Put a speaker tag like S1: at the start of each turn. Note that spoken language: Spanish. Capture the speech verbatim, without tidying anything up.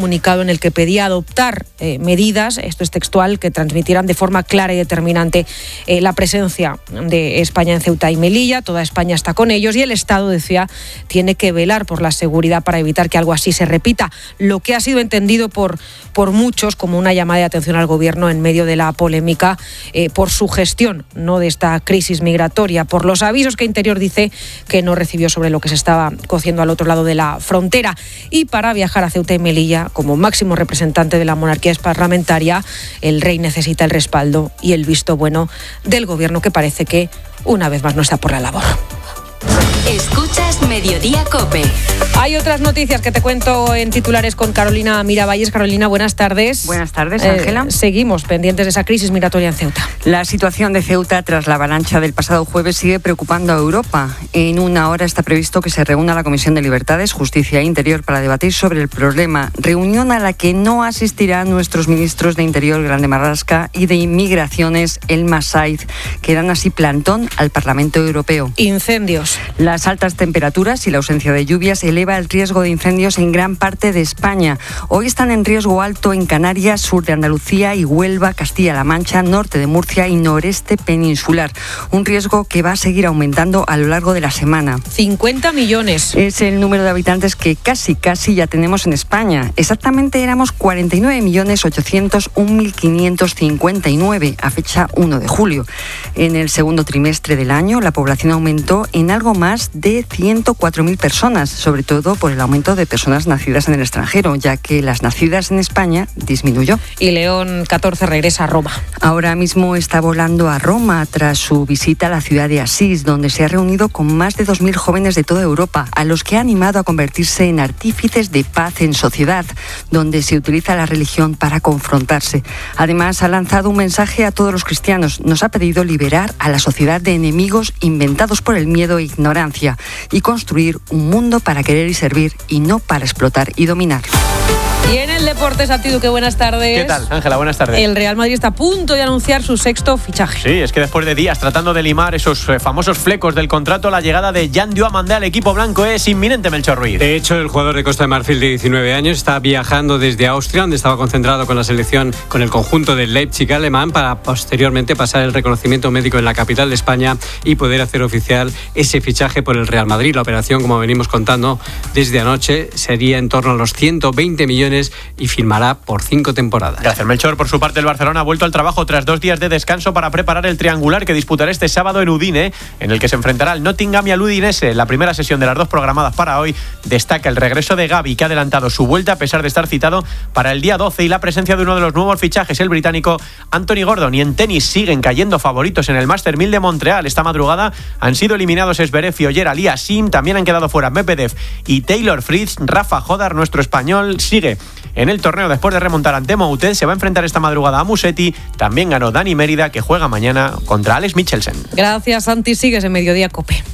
S1: comunicado en el que pedía adoptar eh, medidas, esto es textual, que transmitieran de forma clara y determinante eh, la presencia de España en Ceuta y Melilla. Toda España está con ellos y el Estado, decía, tiene que velar por la seguridad para evitar que algo así se repita. Lo que ha sido entendido por, por muchos como una llamada de atención al Gobierno en medio de la polémica eh, por su gestión, no de esta crisis migratoria, por los avisos que Interior dice que no recibió sobre lo que se estaba cociendo al otro lado de la frontera. Y para viajar a Ceuta y Melilla, como máximo representante de la monarquía parlamentaria, el rey necesita el respaldo y el visto bueno del Gobierno, que parece que una vez más no está por la labor.
S2: Escuchas Mediodía COPE.
S1: Hay otras noticias que te cuento en titulares con Carolina Miravalles. Carolina, buenas tardes.
S3: Buenas tardes, Ángela.
S1: Eh, seguimos pendientes de esa crisis migratoria en Ceuta.
S3: La situación de Ceuta tras la avalancha del pasado jueves sigue preocupando a Europa. En una hora está previsto que se reúna la Comisión de Libertades, Justicia e Interior para debatir sobre el problema. Reunión a la que no asistirán nuestros ministros de Interior, Grande Marlaska, y de Inmigraciones, Elma Saiz, que dan así plantón al Parlamento Europeo.
S1: Incendios.
S3: Las altas temperaturas y la ausencia de lluvias eleva el riesgo de incendios en gran parte de España. Hoy están en riesgo alto en Canarias, sur de Andalucía y Huelva, Castilla-La Mancha, norte de Murcia y noreste peninsular. Un riesgo que va a seguir aumentando a lo largo de la semana.
S1: cincuenta millones.
S3: Es el número de habitantes que casi, casi ya tenemos en España. Exactamente éramos cuarenta y nueve millones ochocientos un mil quinientos cincuenta y nueve a fecha uno de julio. En el segundo trimestre del año, la población aumentó en algo más de ciento cuatro mil personas, sobre todo por el aumento de personas nacidas en el extranjero, ya que las nacidas en España disminuyó.
S1: Y León catorce regresa a Roma.
S3: Ahora mismo está volando a Roma tras su visita a la ciudad de Asís, donde se ha reunido con más de dos mil jóvenes de toda Europa, a los que ha animado a convertirse en artífices de paz en sociedad, donde se utiliza la religión para confrontarse. Además, ha lanzado un mensaje a todos los cristianos. Nos ha pedido liberar a la sociedad de enemigos inventados por el miedo e ignorancia y construir un mundo para querer y servir y no para explotar y dominar.
S1: Y en el deporte, Santi Duque, buenas tardes.
S4: ¿Qué tal, Ángela? Buenas tardes.
S1: El Real Madrid está a punto de anunciar su sexto fichaje.
S4: Sí, es que después de días tratando de limar esos eh, famosos flecos del contrato, la llegada de Jan Diomande al equipo blanco es inminente, Melchor Ruiz.
S5: De hecho, el jugador de Costa de Marfil de diecinueve años está viajando desde Austria, donde estaba concentrado con la selección, con el conjunto del Leipzig alemán, para posteriormente pasar el reconocimiento médico en la capital de España y poder hacer oficial ese fichaje por el Real Madrid. La operación, como venimos contando desde anoche, sería en torno a los ciento veinte millones y firmará por cinco temporadas.
S4: Gracias, Melchor. Por su parte, el Barcelona ha vuelto al trabajo tras dos días de descanso para preparar el triangular que disputará este sábado en Udine, en el que se enfrentará al Nottingham y al Udinese. La primera sesión de las dos programadas para hoy destaca el regreso de Gavi, que ha adelantado su vuelta a pesar de estar citado para el día doce, y la presencia de uno de los nuevos fichajes, el británico Anthony Gordon. Y en tenis siguen cayendo favoritos en el Master mil de Montreal. Esta madrugada han sido eliminados Zverev y Oyer Aliassime. También han quedado fuera Medvedev y Taylor Fritz. Rafa Jodar, nuestro español, sigue en el torneo después de remontar ante Moutet. Se va a enfrentar esta madrugada a Musetti. También ganó Dani Mérida, que juega mañana contra Alex Michelsen.
S1: Gracias, Santi. Sigues en Mediodía COPE.